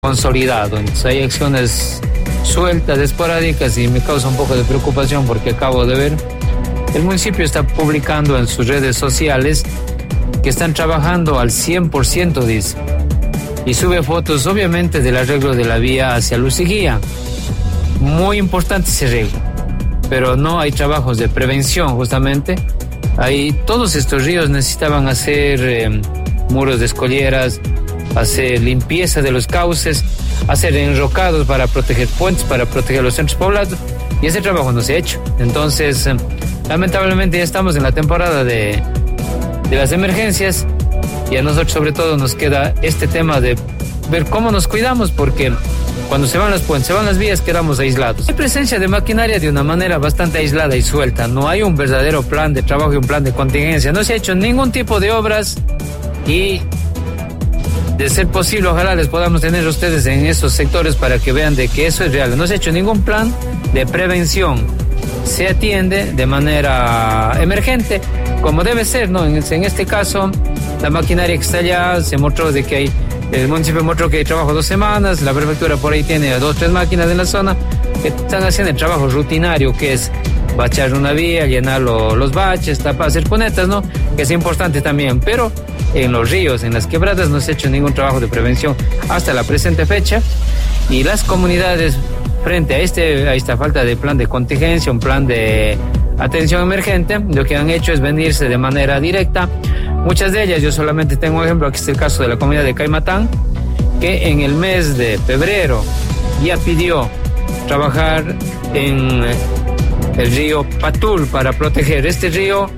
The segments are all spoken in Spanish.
consolidado. Entonces hay acciones sueltas, esporádicas, y me causa un poco de preocupación porque acabo de ver, el municipio está publicando en sus redes sociales que están trabajando al 100%, dice, y sube fotos obviamente del arreglo de la vía hacia Luciguía. Muy importante ese arreglo, pero no hay trabajos de prevención justamente. Ahí todos estos ríos necesitaban hacer muros de escolleras, hacer limpieza de los cauces, hacer enrocados para proteger puentes, para proteger los centros poblados, y ese trabajo no se ha hecho. Entonces, lamentablemente ya estamos en la temporada de las emergencias, y a nosotros sobre todo nos queda este tema de ver cómo nos cuidamos, porque cuando se van los puentes, se van las vías, quedamos aislados. Hay presencia de maquinaria de una manera bastante aislada y suelta. No hay un verdadero plan de trabajo y un plan de contingencia. No se ha hecho ningún tipo de obras, y de ser posible, ojalá les podamos tener a ustedes en estos sectores para que vean de que eso es real. No se ha hecho ningún plan de prevención. Se atiende de manera emergente, como debe ser, ¿no? En este caso, la maquinaria que está allá se mostró de que el municipio mostró que hay trabajo 2 semanas, la prefectura por ahí tiene 2 o 3 máquinas en la zona que están haciendo el trabajo rutinario, que es bachar una vía, llenar los baches, tapar, hacer cunetas, ¿no? Que es importante también, pero en los ríos, en las quebradas, no se ha hecho ningún trabajo de prevención hasta la presente fecha, y las comunidades, frente a esta falta de plan de contingencia, un plan de atención emergente, lo que han hecho es venirse de manera directa. Muchas de ellas, yo solamente tengo un ejemplo, aquí está el caso de la comunidad de Caimatán, que en el mes de febrero ya pidió trabajar en el río Patul para proteger. Este río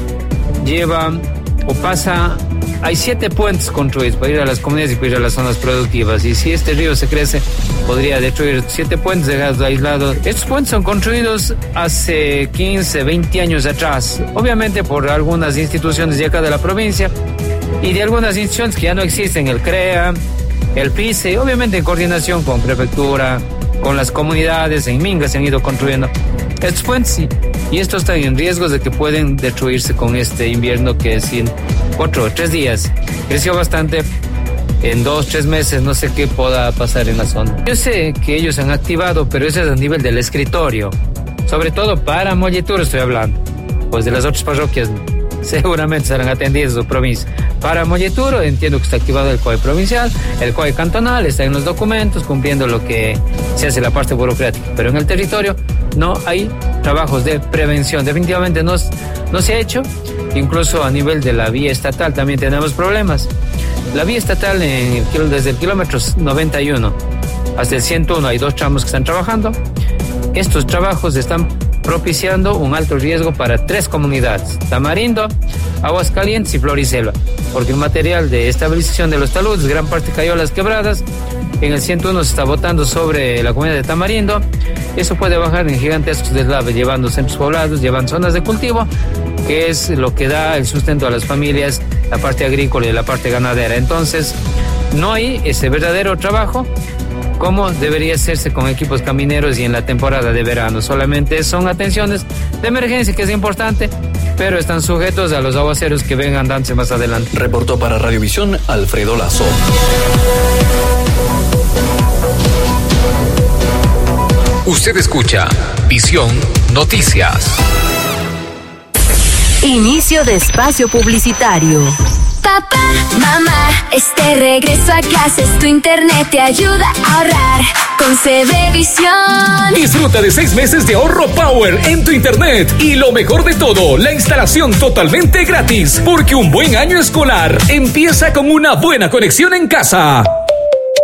hay 7 puentes construidos para ir a las comunidades y para ir a las zonas productivas, y si este río se crece podría destruir 7 puentes dejados aislados. Estos puentes son construidos hace 15, 20 años atrás, obviamente por algunas instituciones de acá de la provincia y de algunas instituciones que ya no existen, el CREA, el PICE, obviamente en coordinación con prefectura, con las comunidades. En Minga se han ido construyendo estos puentes, y estos están en riesgos de que pueden destruirse con este invierno, que es en 4 o 3 días creció bastante. En 2 o 3 meses no sé qué pueda pasar en la zona. Yo sé que ellos han activado, pero eso es a nivel del escritorio, sobre todo para Molleturo estoy hablando, pues de las otras parroquias seguramente serán atendidas en su provincia. Para Molleturo entiendo que está activado el COE provincial, el COE cantonal, está en los documentos cumpliendo lo que se hace la parte burocrática, pero en el territorio no hay trabajos de prevención, definitivamente no se ha hecho. Incluso a nivel de la vía estatal también tenemos problemas. La vía estatal desde el kilómetro 91 hasta el 101 hay 2 tramos que están trabajando. Estos trabajos están propiciando un alto riesgo para 3 comunidades: Tamarindo, Aguascalientes y Floriselva, porque el material de estabilización de los taludes, gran parte cayó a las quebradas. En el 101 se está botando sobre la comunidad de Tamarindo. Eso puede bajar en gigantescos deslaves, llevando centros poblados, llevando zonas de cultivo, que es lo que da el sustento a las familias, la parte agrícola y la parte ganadera. Entonces, no hay ese verdadero trabajo como debería hacerse con equipos camineros y en la temporada de verano. Solamente son atenciones de emergencia, que es importante, pero están sujetos a los aguaceros que vengan dándose más adelante. Reportó para Radiovisión Alfredo Lazo. Usted escucha Visión Noticias. Inicio de espacio publicitario. Papá, mamá, regreso a clases, tu internet te ayuda a ahorrar con CBvisión. Disfruta de 6 meses de ahorro Power en tu internet, y lo mejor de todo, la instalación totalmente gratis, porque un buen año escolar empieza con una buena conexión en casa.